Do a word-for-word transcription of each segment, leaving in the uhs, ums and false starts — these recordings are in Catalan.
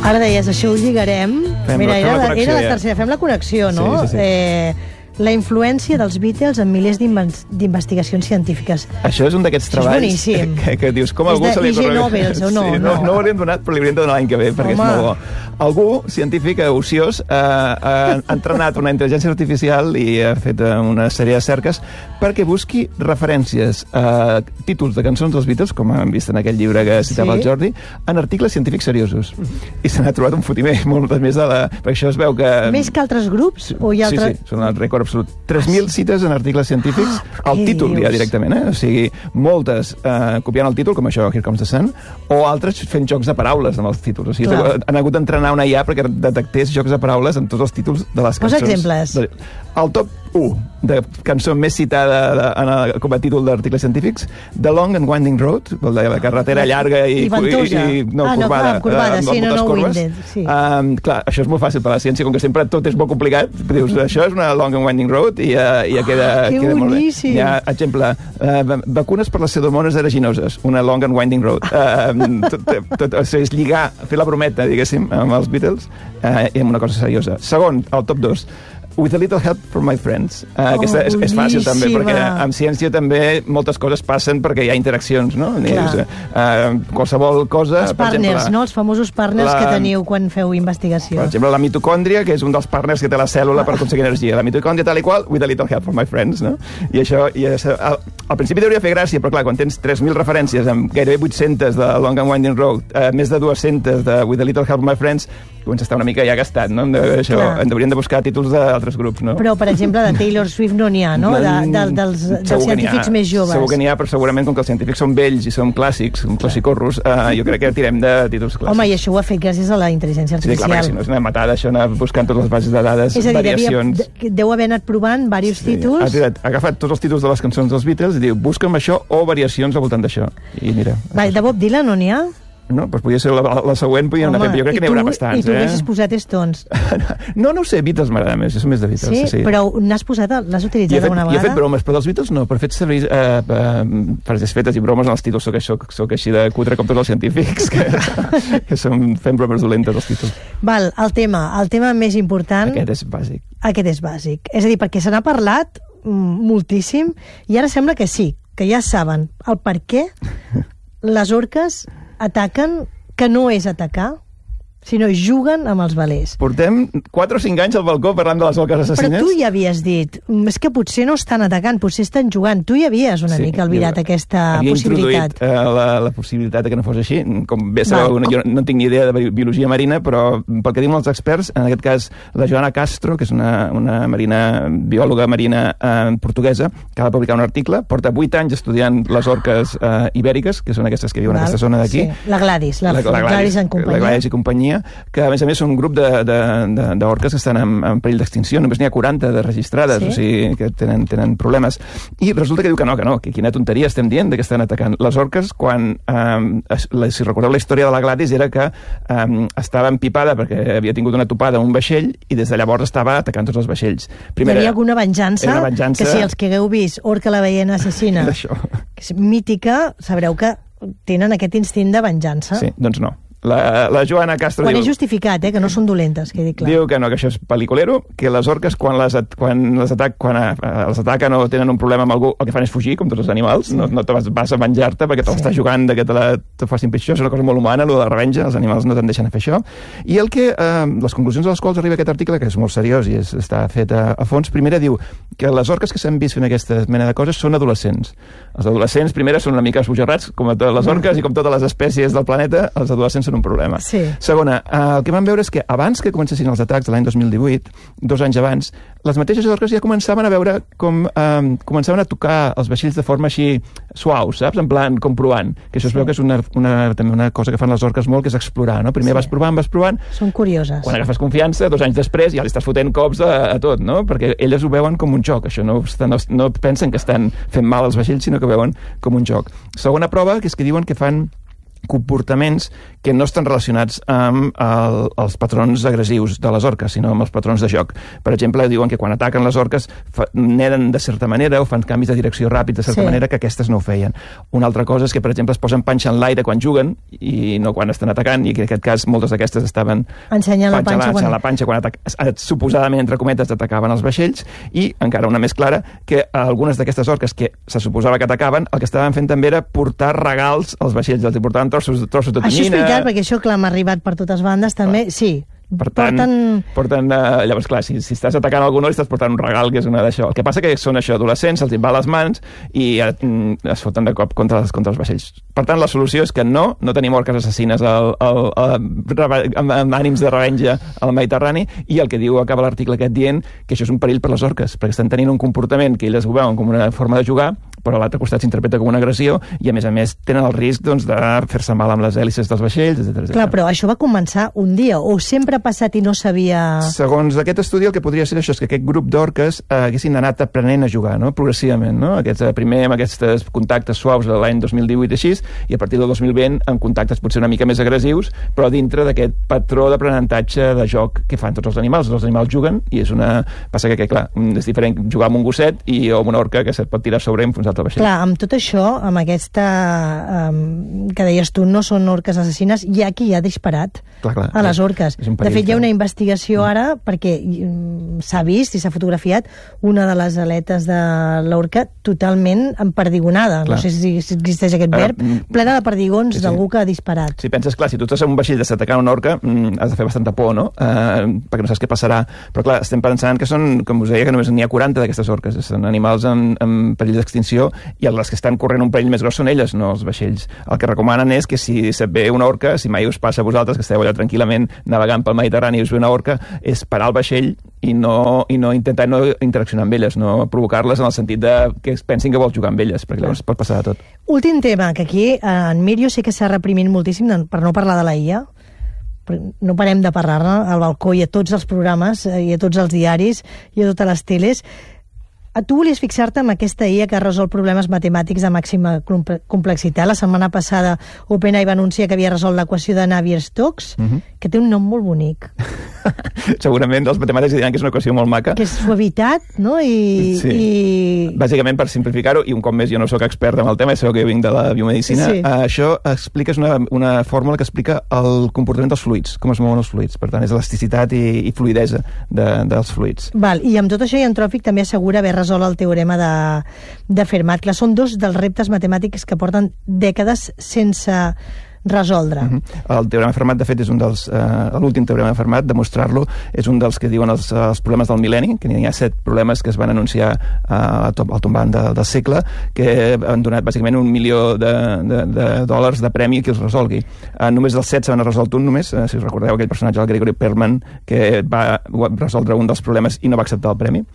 Ara deies, això ho lligarem. Fem Mira, la, era, fem la la, connexió, era la ja. tercera. Fem la connexió, no? Sí, sí, sí. Eh, la influència dels Beatles en milers d'investigacions científiques. Això és un d'aquests Això és treballs boníssim. que, que dius, com És algú de se li... I G Nobels, o no? Sí, no, No. no ho hauríem donat, però li hauríem de donar l'any que ve, perquè Home. és molt bo. Algú, científic, ociós, eh, ha entrenat una intel·ligència artificial i ha fet una sèrie de cerques perquè busqui referències a títols de cançons dels Beatles, com hem vist en aquell llibre que citava Sí. el Jordi, en articles científics seriosos. I se n'ha trobat un fotimer, molt més de la... Perquè això es veu que... Més que altres grups? O hi ha Sí, altres... sí, són el rècord absolut. tres mil cites en articles científics, Ah, el què títol ja dius? directament, eh? O sigui, moltes eh, copiant el títol, com això, Here Comes the Sun, o altres fent jocs de paraules amb els títols. O sigui, Clar. han hagut d'entrenar una I A perquè detectés jocs de paraules en tots els títols de les Posa cançons. exemples. El top u de cançó més citada de, en el, com a títol d'articles científics, The Long and Winding Road, el de la carretera llarga i, I ventosa. i, i no, Ah, no, corbada, clar, corbada, eh, amb sí, no, moltes no, corbes. winded, sí. Um, clar, això és molt fàcil per la ciència, com que sempre tot és molt complicat, dius, això és una Long and Winding Road i uh, ja queda, Ah, que queda molt bé. boníssim. Hi ha, exemple, uh, vacunes per les pseudomones aeroginoses, una Long and Winding Road. Uh, tot, tot, o sigui, és lligar, fer la brometa, diguéssim, amb els Beatles uh, i amb una cosa seriosa. Segon, el top dos, With a little help from my friends. Uh, Oh, aquesta és, és fàcil també, boníssima. perquè amb ciència també moltes coses passen perquè hi ha interaccions, no? Dius, uh, qualsevol cosa... Els per partners, exemple, no? Els famosos partners la- que teniu quan feu investigació. per exemple, la mitocòndria, que és un dels partners que té la cèl·lula per aconseguir energia. La mitocòndria tal i qual, with a little help from my friends, no? I això, i això al, al principi hauria de fer gràcia, però clar, quan tens tres mil referències amb gairebé vuit-centes de Long and Winding Road, eh, més de dues-centes de with a little help from my friends, comença a estar una mica ja gastat, no? De, això, Clar. en haurien de buscar títols d'altres grups, no? Però, per exemple, de Taylor Swift no n'hi ha, no? De, de, dels, dels Segur que n'hi ha. científics més joves. Segur que n'hi ha, però segurament com que els científics són vells i són clàssics, són classicorros, eh, jo crec que tirem de títols clàssics. Home, i això ho ha fet gràcies a la intel·ligència Sí, clar, artificial. perquè si no és una matada, això, anar buscant totes les bases de dades, És a dir, variacions... devia, deu haver anat provant diversos Sí, títols. ha, tirat, ha agafat tots els títols de les cançons dels Beatles i diu, busca'm això o variacions al voltant d'això. I mira... Va, de Bob Dylan no n'hi ha? No, doncs podria ser la, la següent, podria anar fent, però jo crec que n'hi haurà bastants, I tu eh? haguessis posat Stones. No, no ho sé, Beatles m'agrada més, jo som més de Beatles. Sí? sí. Però n'has posat, l'has I utilitzat he fet, alguna i he fet vegada? bromes, però dels Beatles no, per fet servir eh, eh, frases fetes i bromes en els títols, soc, soc, soc així de cutre com tots els científics, que, que som, fem bromes dolentes als títols. Val, el tema, el tema més important... Aquest és bàsic. Aquest és bàsic. És a dir, perquè se n'ha parlat mm, moltíssim i ara sembla que sí, que ja saben el per què les orques ataquen, que no és atacar, sinó juguen amb els velers. Portem quatre o cinc anys al balcó parlant de les orques assassines. Però tu ja havies dit, "Mm, és que potser no estan atacant, potser estan jugant. Tu ja havies una Sí, mica albirat jo aquesta havia possibilitat. introduït uh, la, la possibilitat de que no fos així. Com bé sabeu, Val. jo no tinc ni idea de bi- biologia marina, però pel que diuen els experts, en aquest cas la Joana Castro, que és una, una marina, biòloga marina eh, portuguesa, que va publicar un article, porta vuit anys estudiant les orques eh, ibèriques, que són aquestes que viuen Val, en aquesta zona d'aquí. sí. La Gladys, la, la, Gladys en companyia. La Gladys i companyia, que a més a més són un grup de- de- de- d'orques que estan en, en perill d'extinció, només n'hi ha quaranta de registrades, Sí? o sigui que tenen, tenen problemes. I resulta que diu que no, que no, que quina tonteria estem dient de que estan atacant. Les orques, quan, eh, es, la, si recordeu la història de la Gladys, era que eh, estava empipada perquè havia tingut una topada a un vaixell i des de llavors estava atacant tots els vaixells. Hi havia alguna venjança, Era una venjança. que si els que hagueu vist Orca la ballena assassina, D'això. que és mítica, sabreu que tenen aquest instint de venjança. Sí, doncs no. La, la Joana Castro Quan diu... és justificat, eh, que no són dolentes, quedi clar. Diu que no, que això és pel·liculero, que les orques quan les, at quan les, atac quan, eh, les ataquen o tenen un problema amb algú, el que fan és fugir, com tots els animals, sí. no, no te vas, vas a menjar-te perquè te Sí. l'estàs jugant de que te, la, te facin pitjor, és una cosa molt humana, allò de la revenja, els animals no te'n deixen a fer això. I el que, eh, les conclusions a les quals arriba aquest article, que és molt seriós i és, està fet a, a fons, primera diu que les orques que s'han vist fent aquesta mena de coses són adolescents. Els adolescents, primera, són una mica esbojarrats, com a totes les orques i com totes les espècies del planeta, els adolescents són un problema. Sí. Segona, eh, el que vam veure és que abans que comencessin els atacs de l'any dos mil divuit, dos anys abans, les mateixes orques ja començaven a veure com eh, començaven a tocar els vaixells de forma així suau, saps? En plan, com provant. Que això es Sí. veu que és una, una, també una cosa que fan les orques molt, que és explorar, no? Primer Sí. vas provant, vas provant, Són curioses. quan agafes confiança, dos anys després ja li estàs fotent cops a, a tot, no? Perquè elles ho veuen com un joc, això no, estan, no pensen que estan fent mal als vaixells, sinó que veuen com un joc. Segona prova, que és que diuen que fan comportaments que no estan relacionats amb el, els patrons agressius de les orques, sinó amb els patrons de joc. Per exemple, diuen que quan ataquen les orques fa, neden de certa manera o fan canvis de direcció ràpids de certa sí. manera que aquestes no ho feien. Una altra cosa és que, per exemple, es posen panxa en l'aire quan juguen i no quan estan atacant, i que en aquest cas moltes d'aquestes estaven ensenyant la panxa, quan... la panxa quan atac... suposadament, entre cometes, atacaven els vaixells, i encara una més clara, que algunes d'aquestes orques que se suposava que atacaven, el que estaven fent també era portar regals als vaixells, els portaven trossos, trossos de tonyina. Això és veritat, perquè això, clar, m'ha arribat per totes bandes, també, clar. Sí. Per tant, porten... porten uh, llavors, clar, si, si estàs atacant algú, no li estàs portant un regal, que és una d'això. El que passa que són això, adolescents, se'ls va a les mans i uh, es foten de cop contra els, contra els vaixells. Per tant, la solució és que no, no tenim orques assassines al, al, al, amb, amb ànims de revenja al Mediterrani, i el que diu, acaba l'article aquest dient que això és un perill per les orques, perquè estan tenint un comportament que elles ho veuen com una forma de jugar, però a l'altre costat s'interpreta com una agressió, i a més a més tenen el risc, doncs, de fer-se mal amb les hèlices dels vaixells, etcètera. Clar, però això va començar un dia, o sempre ha passat i no sabia... Segons aquest estudi, el que podria ser això és que aquest grup d'orques eh, haguessin anat aprenent a jugar, no? Progressivament, no? Aquests, primer amb aquests contactes suaus l'any dos mil divuit així, i a partir del dos mil vint amb contactes potser una mica més agressius, però dintre d'aquest patró d'aprenentatge de joc que fan tots els animals. Els animals juguen, i és una... Passa que, que clar, és diferent jugar amb un gosset i o amb una orca que se't pot tirar sobre i enfonsar-te al vaixell. Clar, amb tot això, amb aquesta... Um, que deies tu, no són orques assassines, hi ha qui ha disparat clar, clar, a les orques. Perill, de fet, hi ha una clar. investigació ara, perquè s'ha vist i s'ha fotografiat una de les aletes de l'orca totalment emperdigonada. Clar. No sé si, si existeix aquest verb, uh, plena de perdigons sí, sí. d'algú que ha disparat. Si penses, clar, si tu estàs en un vaixell d'atacar una orca, mm, has de fer bastanta por, no? Uh, perquè no saps què passarà. Però, clar, estem pensant que són, com us deia, que només n'hi ha quaranta d'aquestes orques. Són animals en, en perill d'extinció, i les que estan corrent un perill més gros són elles, no els vaixells. El que recomanen és que si se't ve una orca, si mai us passa a vosaltres, que esteu allà tranquil·lament navegant pel Mediterrani i us ve una orca, és parar el vaixell i no, i no intentar no interaccionar amb elles, no provocar-les en el sentit de que es pensin que vols jugar amb elles, perquè llavors pot passar de tot. Últim tema, que aquí en Mirio sé que s'ha reprimit moltíssim per no parlar de la I A, no parem de parlar-ne al balcó i a tots els programes i a tots els diaris i a totes les teles. Tu volies fixar-te en aquesta I A que ha resolt problemes matemàtics de màxima complexitat. La setmana passada OpenAI va anunciar que havia resolt l'equació de Navier-Stokes, uh-huh. que té un nom molt bonic. Segurament els matemàtics diran que és una equació molt maca. Que és suavitat, no? I, sí. i... Bàsicament, per simplificar-ho, i un cop més jo no sóc expert en el tema, sabeu que jo vinc de la biomedicina, sí. uh, això explica, és una, una fórmula que explica el comportament dels fluids, com es mouen els fluids. Per tant, és elasticitat i, i fluidesa de, dels fluids. Val. I amb tot això, Anthropic també assegura haver resolt el teorema de, de Fermat. Clar, són dos dels reptes matemàtics que porten dècades sense resoldre. Uh-huh. El teorema de Fermat, de fet, és un dels... Uh, l'últim teorema de Fermat, demostrar-lo, és un dels que diuen els, els problemes del mil·lenni, que n'hi ha set problemes que es van anunciar uh, al tombant de, del segle, que han donat bàsicament un milió de, de, de dòlars de premi que els resolgui. Uh, només dels set se n'ha resolt un, només, uh, si us recordeu aquell personatge, el Gregory Perlman, que va resoldre un dels problemes i no va acceptar el premi.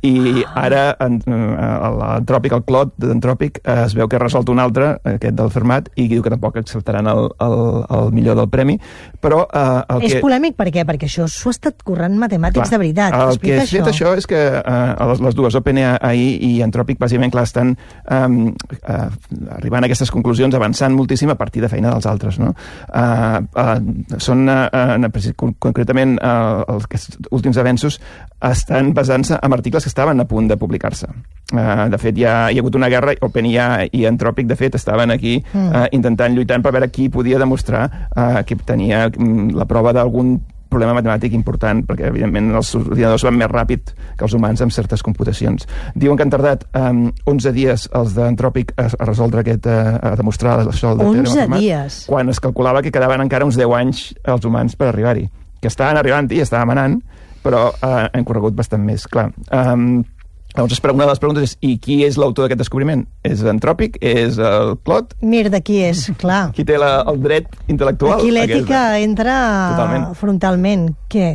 I ara en, uh, l'Anthropic, el Claude d'Anthropic, uh, es veu que ha resolt un altre, aquest del Fermat, i diu que tampoc acceptaran el, el, el millor del premi, però... Uh, el és que... polèmic per què? Perquè això s'ho ha estat currant matemàtics clar, de veritat. El Explica que ha això. fet això és que uh, les, les dues, OpenAI i Anthropic, bàsicament, clar, estan um, uh, arribant a aquestes conclusions, avançant moltíssim a partir de feina dels altres, no? Uh, uh, són, uh, uh, concretament, uh, els últims avenços estan basant-se en articles que estaven a punt de publicar-se. Uh, de fet, hi ha, hi ha hagut una guerra, OpenAI i Anthropic, de fet, estaven aquí mm. uh, intentant lluitar per veure qui podia demostrar uh, que tenia um, la prova d'algun problema matemàtic important, perquè evidentment els ordinadors van més ràpid que els humans amb certes computacions. Diuen que han tardat um, onze dies els d'Anthropic a, a resoldre aquest, uh, a demostrar això del teorema de Fermat, dies? Quan es calculava que quedaven encara uns deu anys els humans per arribar-hi, que estaven arribant-hi, estaven anant, però uh, han corregut bastant més, clar. Um, Llavors, una de les preguntes és, i qui és l'autor d'aquest descobriment? És Anthropic? És el Claude? Mir, de qui és, clar. Qui té la, el dret intel·lectual? Aquí l'ètica aquest... entra Totalment. Frontalment. Què?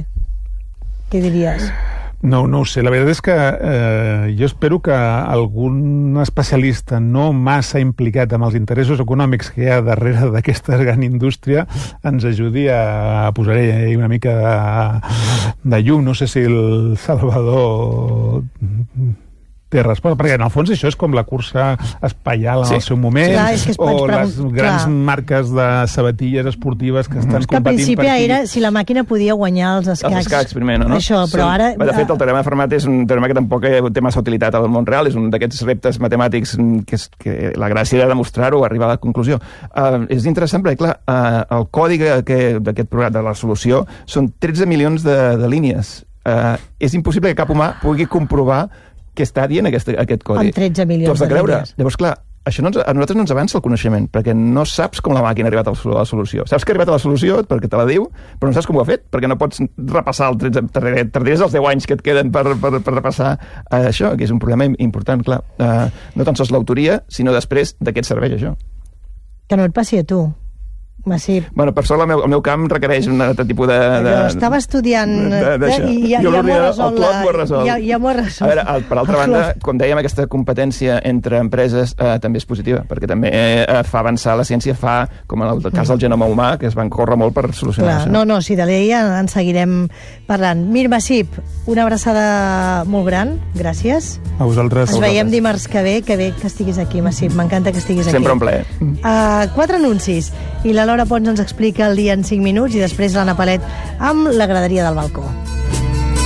Què diries? No, no ho sé. La veritat és que eh, jo espero que algun especialista no massa implicat amb els interessos econòmics que hi ha darrere d'aquesta gran indústria ens ajudi a posar-hi una mica de, de llum. No sé si el Salvador té resposta, perquè en el fons això és com la cursa espaial en Sí. el seu moment, Clar, és que es o pot les pregun- grans clar. marques de sabatilles esportives que estan Que al competint principi per aquí. era si la màquina podia guanyar els escacs. Els escacs, primer, no? no? Això, però Sí. ara... De fet, el teorema de Fermat és un teorema que tampoc té massa utilitat al món real, és un d'aquests reptes matemàtics que, és, que la gràcia era demostrar-ho, arribar a la conclusió. Uh, és interessant perquè, clar, uh, el codi que- d'aquest programa, de la solució, són tretze milions de, de línies. Uh, és impossible que cap humà pugui comprovar què està dient aquest, aquest codi. Amb tretze milions Tu has de de creure. línies. Llavors, clar, això no ens, a nosaltres no ens avança el coneixement, perquè no saps com la màquina ha arribat a la solució. Saps que ha arribat a la solució perquè te la diu, però no saps com ho ha fet, perquè no pots repassar el tretze... Tardaries els deu anys que et queden per, per, per repassar uh, això, que és un problema important, clar. Uh, no tan sols l'autoria, sinó després de què et serveix això. Que no et passi a tu. Massip. Bueno, per sort el meu, el meu camp requereix un altre tipus de... de Allò, estava estudiant de- d'això. i ja, Jo ja m'ho l'ordinador, ha el resolt. cloc la- m'ho ha resolt. Ja, ja m'ho ha resolt. A veure, el, per altra El banda, cloc. com dèiem, aquesta competència entre empreses eh, també és positiva, perquè també eh, fa avançar la ciència, fa, com en el cas del genoma humà, que es van córrer molt per solucionar Clar, això. no, no, sí, de l'E I A en seguirem parlant. Mir Massip, una abraçada molt gran, gràcies. A vosaltres. Ens veiem dimarts que ve, que bé que estiguis aquí, Massip, m'encanta que estiguis aquí. Sempre un plaer. Uh, quatre anuncis, i la Laura Pons ens explica el dia en cinc minuts, i després l'Anna Palet amb la graderia del balcó.